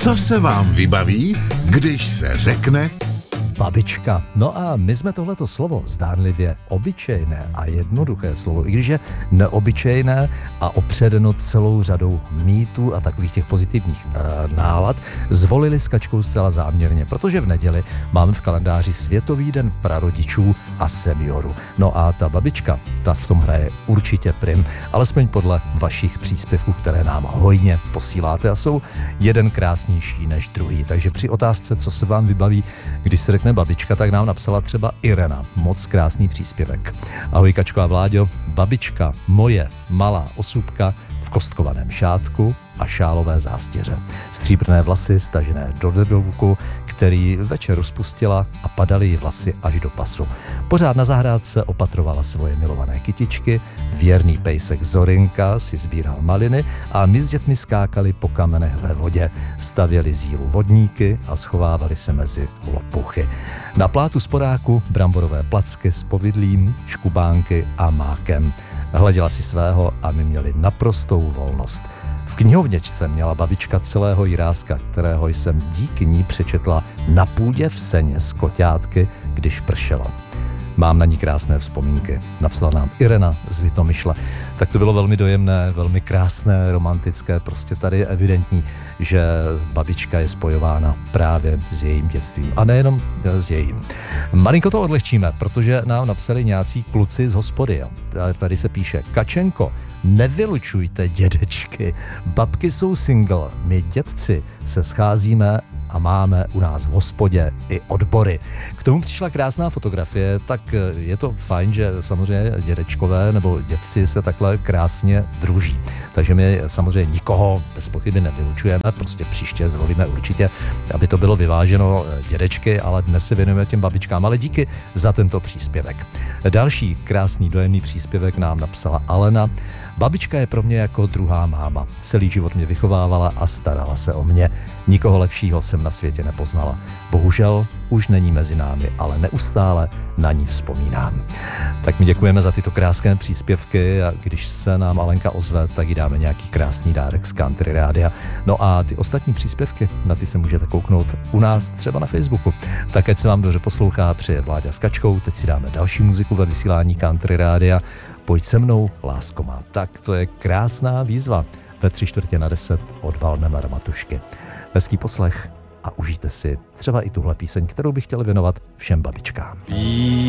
Co se vám vybaví, když se řekne babička. No a my jsme tohleto slovo zdánlivě obyčejné a jednoduché slovo, i když je neobyčejné a opředeno celou řadou mýtů a takových těch pozitivních nálad, zvolili s Kačkou zcela záměrně, protože v neděli máme v kalendáři Světový den prarodičů a seniorů. No a ta babička, ta v tom hraje určitě prim, alespoň podle vašich příspěvků, které nám hojně posíláte a jsou jeden krásnější než druhý. Takže při otázce, co se vám vybaví, když se řekne babička, tak nám napsala třeba Irena. Moc krásný příspěvek. Ahoj Kačko a Vláďo, babička moje malá osůbka v kostkovaném šátku a šálové zástěře. Stříbrné vlasy stažené do dedouku, který večer rozpustila a padaly jí vlasy až do pasu. Pořád na zahrádce opatrovala svoje milované kytičky, věrný pejsek Zorinka si sbíral maliny a my s dětmi skákali po kamenech ve vodě, stavěli z jílu vodníky a schovávali se mezi lopuchy. Na plátu sporáku bramborové placky s povidlím, škubánky a mákem. Hleděla si svého a my měli naprostou volnost. V knihovněčce měla babička celého jiráska, kterého jsem díky ní přečetla na půdě v seně s koťátky, když pršelo. Mám na ní krásné vzpomínky. Napsala nám Irena z Litomyšle. Tak to bylo velmi dojemné, velmi krásné, romantické. Prostě tady je evidentní, že babička je spojována právě s jejím dětstvím. A nejenom s jejím. Malinko to odlehčíme, protože nám napsali nějací kluci z hospody. Tady se píše: Kačenko, nevylučujte dědečky. Babky jsou single. My dědci se scházíme a máme u nás v hospodě i odbory. K tomu přišla krásná fotografie, tak je to fajn, že samozřejmě dědečkové nebo dědci se takhle krásně druží. Takže my samozřejmě nikoho bez pochyby nevylučujeme, prostě příště zvolíme určitě, aby to bylo vyváženo dědečky, ale dnes se věnujeme těm babičkám, ale díky za tento příspěvek. Další krásný dojemný příspěvek nám napsala Alena. Babička je pro mě jako druhá máma. Celý život mě vychovávala a starala se o mě. Nikoho lepšího jsem na světě nepoznala. Bohužel už není mezi námi, ale neustále na ní vzpomínám. Tak mi děkujeme za tyto krásné příspěvky a když se nám Alenka ozve, tak jí dáme nějaký krásný dárek z Country Rádia. No a ty ostatní příspěvky, na ty se můžete kouknout u nás třeba na Facebooku. Tak ať se vám dobře poslouchá, přeje Vláďa s Kačkou. Teď si dáme další muziku ve vysílání Country Rádia. Pojď se mnou, lásko má. Tak to je krásná výzva. Ve 9:45 od Valdemara Matušky. Hezký poslech a užijte si třeba i tuhle píseň, kterou bych chtěl věnovat všem babičkám.